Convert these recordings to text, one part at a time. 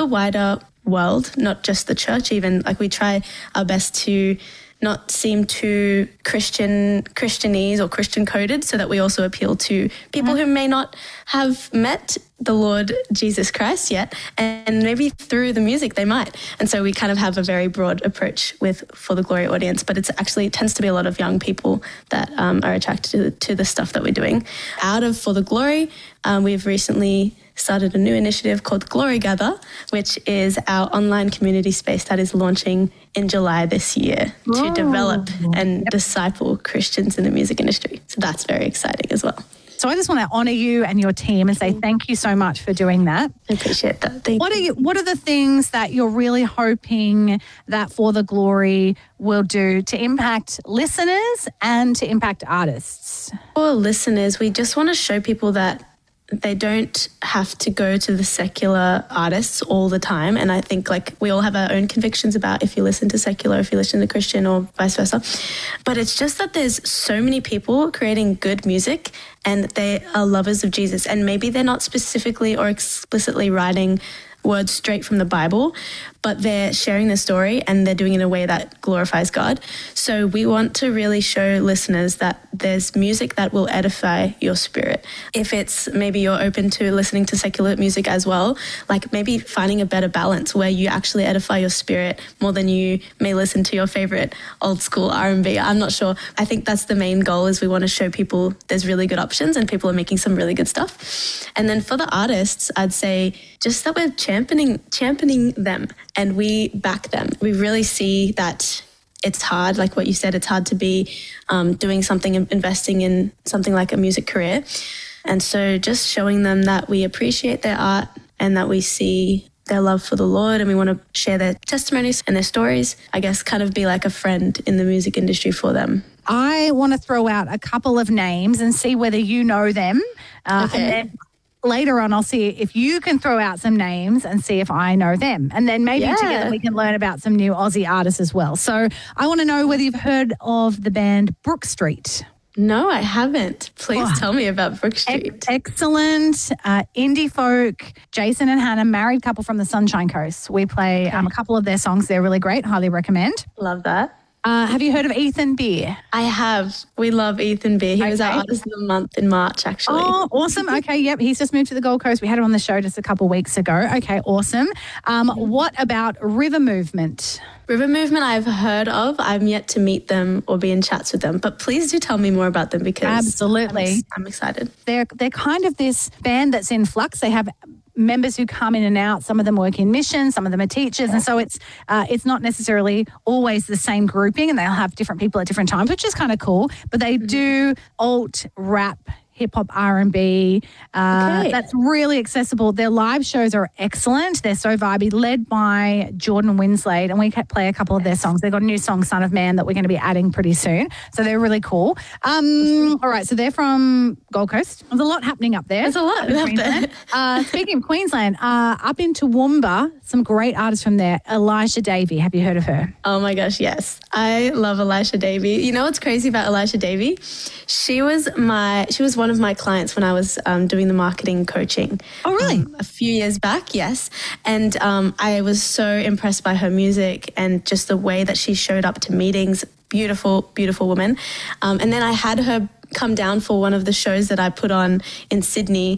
the wider world, not just the church even. Like we try our best to not seem too Christianese or Christian coded, so that we also appeal to people who may not have met the Lord Jesus Christ yet, and maybe through the music they might. And so we kind of have a very broad approach with For the Glory audience, but it tends to be a lot of young people that are attracted to the stuff that we're doing. Out of For the Glory, we've recently started a new initiative called Glory Gather, which is our online community space that is launching in July this year to develop and disciple Christians in the music industry. So that's very exciting as well. So I just want to honour you and your team and say thank you so much for doing that. I appreciate that. Thank you. What are the things that you're really hoping that For the Glory will do to impact listeners and to impact artists? For listeners, we just want to show people that they don't have to go to the secular artists all the time. And I think like we all have our own convictions about if you listen to secular, if you listen to Christian or vice versa. But it's just that there's so many people creating good music and they are lovers of Jesus. And maybe they're not specifically or explicitly writing words straight from the Bible, but they're sharing their story and they're doing it in a way that glorifies God. So we want to really show listeners that there's music that will edify your spirit. If it's maybe you're open to listening to secular music as well, like maybe finding a better balance where you actually edify your spirit more than you may listen to your favorite old school R&B. I'm not sure. I think that's the main goal, is we want to show people there's really good options and people are making some really good stuff. And then for the artists, I'd say just that we're championing them and we back them. We really see that it's hard, like what you said, it's hard to be doing something, investing in something like a music career. And so just showing them that we appreciate their art and that we see their love for the Lord and we want to share their testimonies and their stories, I guess kind of be like a friend in the music industry for them. I want to throw out a couple of names and see whether you know them. Okay. And then later on, I'll see if you can throw out some names and see if I know them. And then maybe together we can learn about some new Aussie artists as well. So I want to know whether you've heard of the band Brook Street. No, I haven't. Please tell me about Brook Street. Excellent. Indie folk. Jason and Hannah, married couple from the Sunshine Coast. We play a couple of their songs. They're really great. Highly recommend. Love that. Have you heard of Ethan Beer? I have. We love Ethan Beer. He was our Artist of the Month in March, actually. Oh, awesome. Okay, yep. He's just moved to the Gold Coast. We had him on the show just a couple of weeks ago. Okay, awesome. What about River Movement? River Movement I've heard of. I'm yet to meet them or be in chats with them. But please do tell me more about them because absolutely, I'm excited. They're kind of this band that's in flux. They have members who come in and out. Some of them work in missions, some of them are teachers. And so it's not necessarily always the same grouping and they'll have different people at different times, which is kind of cool. But they do alt, rap, hip-hop, R&B. That's really accessible. Their live shows are excellent. They're so vibey, led by Jordan Winslade, and we play a couple of their songs. They've got a new song, Son of Man, that we're going to be adding pretty soon. So they're really cool. All right, so they're from Gold Coast. There's a lot happening up there. There's a lot up there. Speaking of Queensland, up in Toowoomba, some great artists from there. Elisha Davey, have you heard of her? Oh my gosh, yes. I love Elisha Davey. You know what's crazy about Elisha Davey? She was one of my clients when I was doing the marketing coaching. Oh, really? A few years back, yes. And I was so impressed by her music and just the way that she showed up to meetings. Beautiful, beautiful woman. And then I had her come down for one of the shows that I put on in Sydney.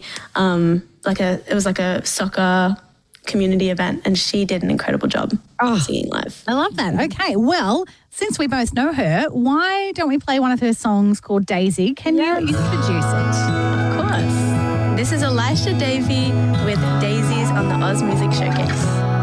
It was like a soccer community event, and she did an incredible job singing live. I love that. Okay, well, since we both know her, why don't we play one of her songs called Daisy? Can you introduce it? Of course. This is Elisha Davey with Daisies on the Oz Music Showcase.